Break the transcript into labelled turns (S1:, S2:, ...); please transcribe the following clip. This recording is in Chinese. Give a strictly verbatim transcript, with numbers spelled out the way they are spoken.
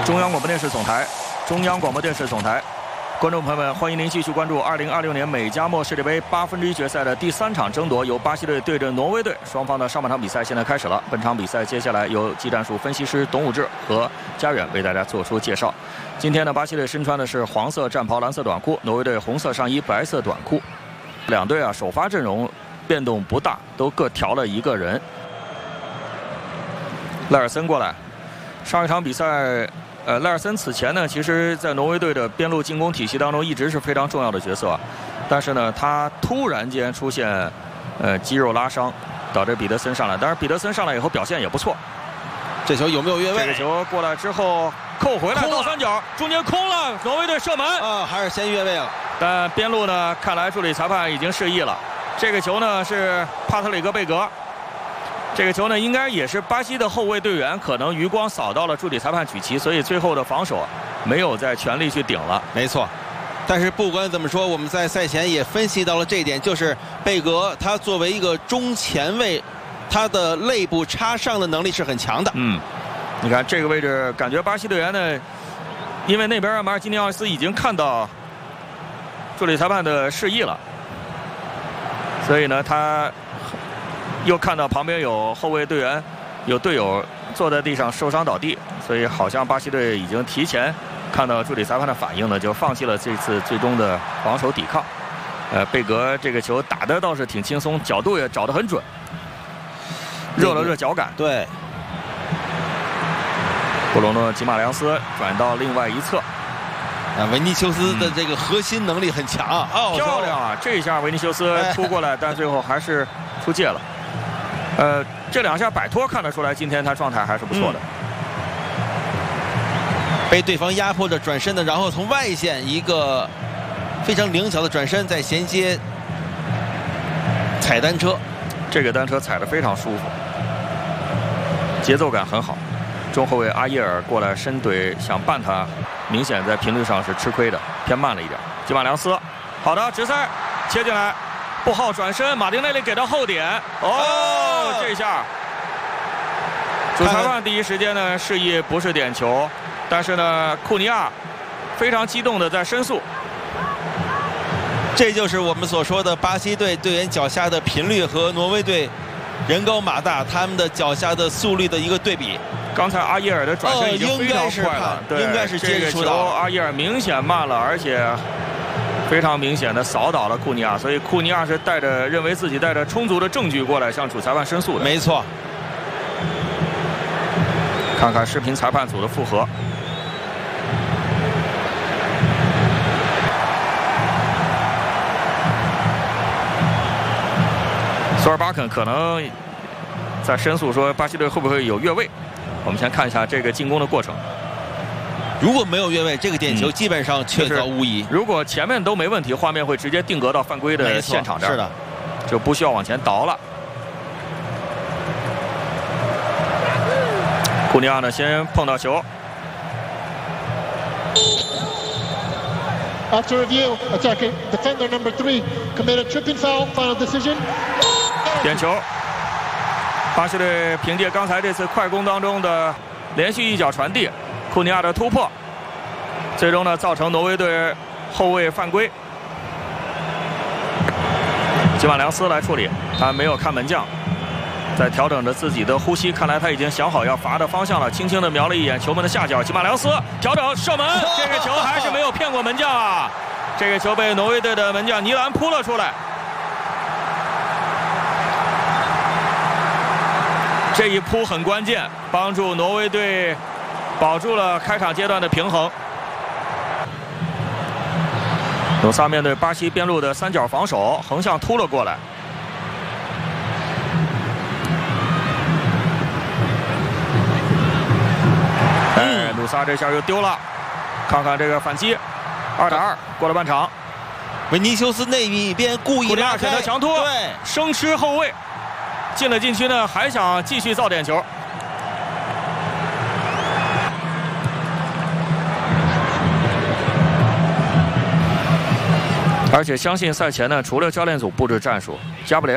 S1: 中央广播电视总台，中央广播电视总台，观众朋友们，欢迎您继续关注二零二六年美加墨世界杯八分之一决赛的第三场争夺，由巴西队对阵挪威队。双方的上半场比赛现在开始了。本场比赛接下来由技战术分析师董武志和佳远为大家做出介绍。今天呢，巴西队身穿的是黄色战袍、蓝色短裤，挪威队红色上衣、白色短裤。两队啊，首发阵容变动不大，都各调了一个人。赖尔森过来，上一场比赛。 呃，赖尔森此前呢，其实在挪威队的边路进攻体系当中一直是非常重要的角色，但是呢，他突然间出现呃肌肉拉伤，导致彼得森上来。当然，彼得森上来以后表现也不错。
S2: 这球有没有越位？
S1: 这个球过来之后扣回来，倒三角，中间空了，挪威队射门
S2: 啊，还是先越位了。
S1: 但边路呢，看来助理裁判已经示意了。这个球呢是帕特里克贝格。 这个球呢，应该也是巴西的后卫队员可能余光扫到了助理裁判举旗，所以最后的防守没有再全力去顶了。
S2: 没错，但是不管怎么说，我们在赛前也分析到了这一点，就是贝格他作为一个中前卫，他的肋部插上的能力是很强的。
S1: 嗯，你看这个位置，感觉巴西队员呢，因为那边马尔基尼奥斯已经看到助理裁判的示意了，所以呢，他。 又看到旁边有后卫队员，有队友坐在地上受伤倒地，所以好像巴西队已经提前看到助理裁判的反应呢，就放弃了这次最终的防守抵抗。呃，贝格这个球打得倒是挺轻松，角度也找得很准，热了热脚感。
S2: 对。
S1: 布鲁诺·吉马良斯转到另外一侧。
S2: 啊，维尼修斯的这个核心能力很强，
S1: 哦，漂亮啊！这一下维尼修斯出过来，但最后还是出界了。呃，这两下摆脱看得出来，今天他状态还是不错的。
S2: 嗯、被对方压迫着转身的，然后从外线一个非常灵巧的转身，再衔接踩单车，
S1: 这个单车踩得非常舒服，节奏感很好。中后卫阿耶尔过来深怼想绊他，明显在频率上是吃亏的，偏慢了一点。吉马良斯，好的，直塞切进来。 布浩转身，马丁内利给到后点，哦，这下，主裁判第一时间呢示意不是点球，但是呢库尼亚非常激动的在申诉。
S2: 这就是我们所说的巴西队队员脚下的频率和挪威队人高马大，他们的脚下的速率的一个对比。刚才阿耶尔的转身已经非常快了， 对，应该是
S1: 这个球阿耶尔明显慢了，而且。 非常明显的扫倒了库尼亚，所以库尼亚是带着认为自己带着充足的证据过来向主裁判申诉的。
S2: 没错。
S1: 看看视频裁判组的复核。索尔巴肯可能在申诉说巴西队会不会有越位？我们先看一下这个进攻的过程。
S2: 如果没有越位，这个点球基本上确凿无疑。
S1: 嗯、如果前面都没问题，画面会直接定格到犯规的现场这儿，
S2: 是的，
S1: 就不需要往前倒了。库尼亚呢，先碰到球。
S3: After review, attacking defender number three committed tripping foul. Final decision.
S1: 点球。巴西队凭借刚才这次快攻当中的连续一脚传递。 库尼亚的突破，最终呢造成挪威队后卫犯规。吉马良斯来处理，他没有看门将，在调整着自己的呼吸，看来他已经想好要罚的方向了，轻轻的瞄了一眼球门的下角。吉马良斯调整射门，这个球还是没有骗过门将啊！这个球被挪威队的门将尼兰扑了出来。这一扑很关键，帮助挪威队。 保住了开场阶段的平衡。努萨面对巴西边路的三角防守，横向突了过来。哎，努萨这下又丢了。看看这个反击，二打二，过了半场。
S2: 维尼修斯那一边故意拉开，
S1: 选择强突，
S2: 对，
S1: 生吃后卫，进了禁区呢，还想继续造点球。 而且相信赛前呢，除了教练组布置战术，加布雷。